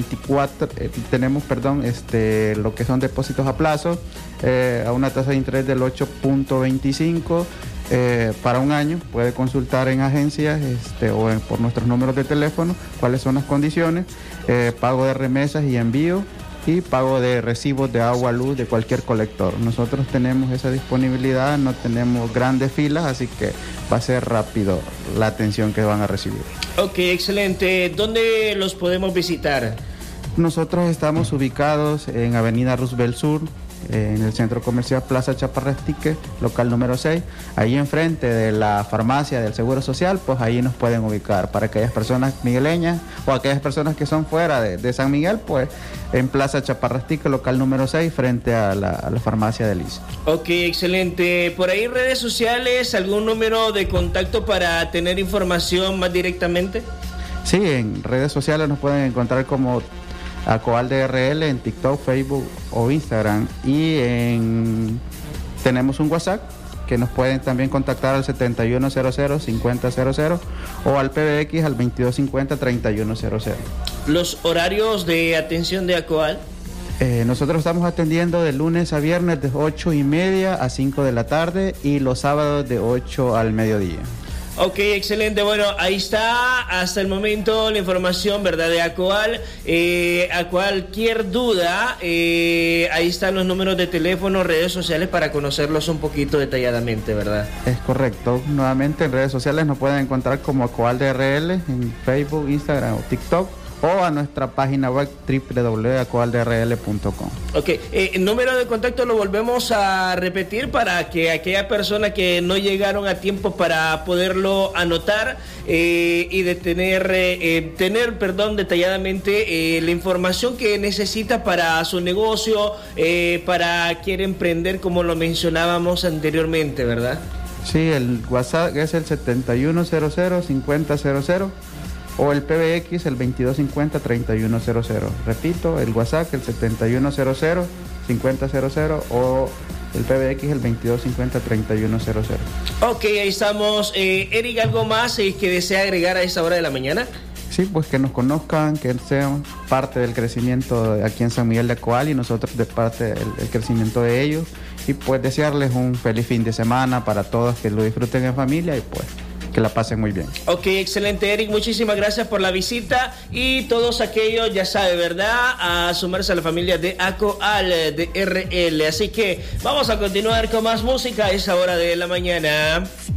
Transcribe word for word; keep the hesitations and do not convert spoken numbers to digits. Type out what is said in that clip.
veinticuatro, eh, tenemos, perdón, este, lo que son depósitos a plazo, eh, a una tasa de interés del ocho punto veinticinco eh, para un año. Puede consultar en agencias este, o en, por nuestros números de teléfono cuáles son las condiciones, eh, pago de remesas y envío, y pago de recibos de agua, luz de cualquier colector. Nosotros tenemos esa disponibilidad, no tenemos grandes filas, así que va a ser rápido la atención que van a recibir. Ok, excelente. ¿Dónde los podemos visitar? Nosotros estamos ubicados en Avenida Roosevelt Sur, en el Centro Comercial Plaza Chaparrastique, local número seis, ahí enfrente de la farmacia del Seguro Social, pues ahí nos pueden ubicar. Para aquellas personas migueleñas o aquellas personas que son fuera de, de San Miguel, pues en Plaza Chaparrastique, local número seis, frente a la, a la farmacia del I C E. Ok, excelente. Por ahí redes sociales, ¿algún número de contacto para tener información más directamente? Sí, en redes sociales nos pueden encontrar como Acoal D R L en TikTok, Facebook o Instagram, y en, tenemos un WhatsApp que nos pueden también contactar al setenta y uno cero cero, cincuenta cero cero o al P B X al veintidós cincuenta, treinta y uno cero cero. ¿Los horarios de atención de Acoal? Eh, nosotros estamos atendiendo de lunes a viernes de ocho y media a cinco de la tarde y los sábados de ocho al mediodía. Ok, excelente. Bueno, ahí está hasta el momento la información, ¿verdad?, de Acoal. Eh, a cualquier duda, eh, ahí están los números de teléfono, redes sociales para conocerlos un poquito detalladamente, ¿verdad? Es correcto. Nuevamente en redes sociales nos pueden encontrar como Acoal D R L en Facebook, Instagram o TikTok, o a nuestra página web doble u doble u doble u punto acoal d r l punto com. Ok, eh, el número de contacto lo volvemos a repetir para que aquella persona que no llegaron a tiempo para poderlo anotar eh, y de tener, eh, tener perdón, detalladamente eh, la información que necesita para su negocio, eh, para quiere emprender, como lo mencionábamos anteriormente, ¿verdad? Sí, el WhatsApp es el setenta y uno cero cero, cincuenta cero cero o el P B X el veintidós cincuenta, treinta y uno cero cero. Repito, el WhatsApp el setenta y uno cero cero, cincuenta cero cero o el P B X el veintidós cincuenta, treinta y uno cero cero. Ok, ahí estamos. Eh, Eric, ¿algo más eh, que desea agregar a esta hora de la mañana? Sí, pues que nos conozcan, que sean parte del crecimiento aquí en San Miguel de Acoal y nosotros de parte del el crecimiento de ellos, y pues desearles un feliz fin de semana para todos, que lo disfruten en familia y pues que la pasen muy bien. Ok, excelente, Eric, muchísimas gracias por la visita, y todos aquellos, ya saben, ¿verdad?, a sumarse a la familia de Acoal D R L. Así que vamos a continuar con más música a esa hora de la mañana.